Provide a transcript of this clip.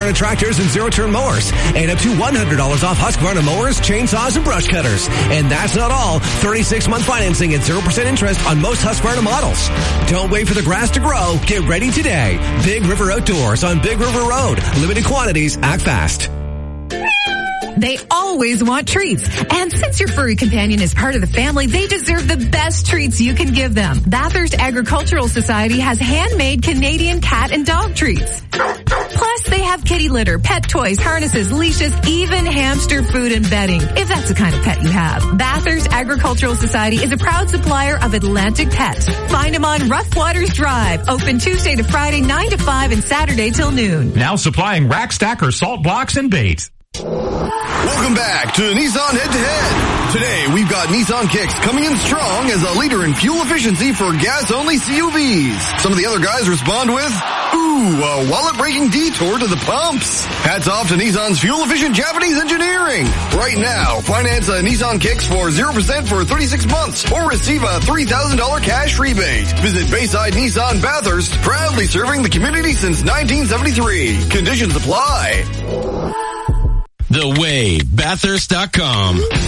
Husqvarna tractors and zero-turn mowers. And up to $100 off Husqvarna mowers, chainsaws, and brush cutters. And that's not all. 36-month financing at 0% interest on most Husqvarna models. Don't wait for the grass to grow. Get ready today. Big River Outdoors on Big River Road. Limited quantities. Act fast. They always want treats. And since your furry companion is part of the family, they deserve the best treats you can give them. Bathurst Agricultural Society has handmade Canadian cat and dog treats. Plus, they have kitty litter, pet toys, harnesses, leashes, even hamster food and bedding, if that's the kind of pet you have. Bathurst Agricultural Society is a proud supplier of Atlantic Pets. Find them on Rough Waters Drive, open Tuesday to Friday, 9 to 5 and Saturday till noon. Now supplying rack stacker salt blocks and bait. Welcome back to Nissan Head to Head. Today we've got Nissan Kicks coming in strong as a leader in fuel efficiency for gas-only CUVs. Some of the other guys respond with, ooh, a wallet-breaking detour to the pumps. Hats off to Nissan's fuel-efficient Japanese engineering. Right now, finance a Nissan Kicks for 0% for 36 months or receive a $3,000 cash rebate. Visit Bayside Nissan Bathurst, proudly serving the community since 1973. Conditions apply. The Way, Bathurst.com.